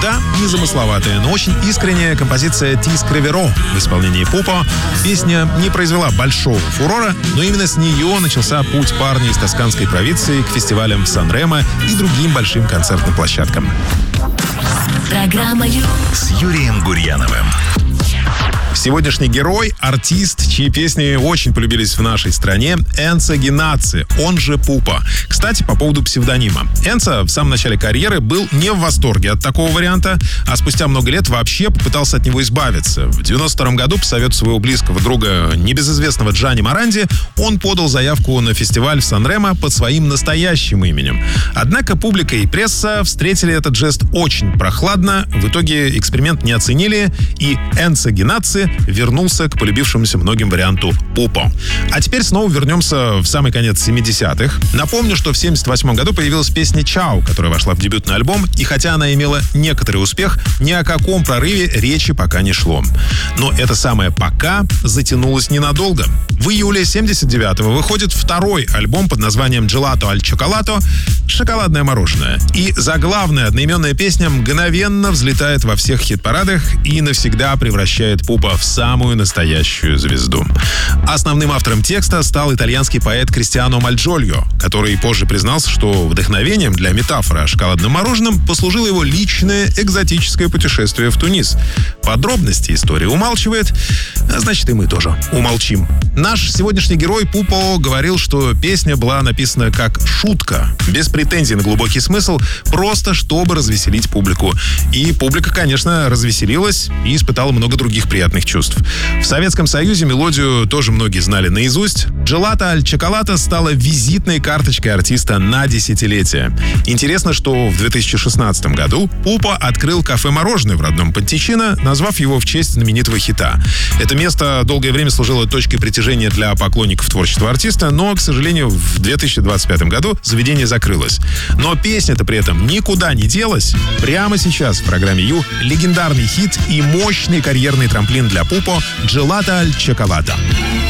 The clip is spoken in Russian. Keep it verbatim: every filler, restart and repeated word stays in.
Да, незамысловатая, но очень искренняя композиция «Тис Креверо» в исполнении Пупо. Песня не произвела большого фурора, но именно с нее начался путь парня из тосканской провинции к фестивалям в Сан-Ремо и другим большим концертным площадкам. Программа «Ю» с Юрием Гурьяновым. Сегодняшний герой — артист, чьи песни очень полюбились в нашей стране, Энцо Генаци, он же Пупо. Кстати, по поводу псевдонима. Энцо в самом начале карьеры был не в восторге от такого варианта, а спустя много лет вообще попытался от него избавиться. В девяносто втором году по совету своего близкого друга, небезызвестного Джани Моранди, он подал заявку на фестиваль в Сан-Ремо под своим настоящим именем. Однако публика и пресса встретили этот жест очень прохладно, в итоге эксперимент не оценили, и Энцо Генаци вернулся к полюбившемуся многим варианту Пупо. А теперь снова вернемся в самый конец семидесятых. Напомню, что в семьдесят восьмом году появилась песня «Чао», которая вошла в дебютный альбом, и хотя она имела некоторый успех, ни о каком прорыве речи пока не шло. Но это самое «пока» затянулось ненадолго. В июле семьдесят девятого выходит второй альбом под названием «Джелато аль чоколато» — «Шоколадное мороженое». И заглавная одноименная песня мгновенно взлетает во всех хит-парадах и навсегда превращает Пупо в самую настоящую звезду. Основным автором текста стал итальянский поэт Кристиано Мальджольо, который позже признался, что вдохновением для метафоры о шоколадном мороженом послужило его личное экзотическое путешествие в Тунис. Подробности истории умалчивает, а значит и мы тоже умолчим. Наш сегодняшний герой Пупо говорил, что песня была написана как шутка, без претензий на глубокий смысл, просто чтобы развеселить публику. И публика, конечно, развеселилась и испытала много других приятных чувств. В Советском Союзе мелодию тоже многие знали наизусть. «Джелато аль чоколато» стала визитной карточкой артиста на десятилетие. Интересно, что в две тысячи шестнадцатом году Пупо открыл кафе-мороженое в родном Понтичино, назвав его в честь знаменитого хита. Это место долгое время служило точкой притяжения для поклонников творчества артиста, но, к сожалению, в две тысячи двадцать пятом году заведение закрылось. Но песня-то при этом никуда не делась. Прямо сейчас в программе «Ю» легендарный хит и мощный карьерный трамплин для Пупо «Джелато аль чоколато».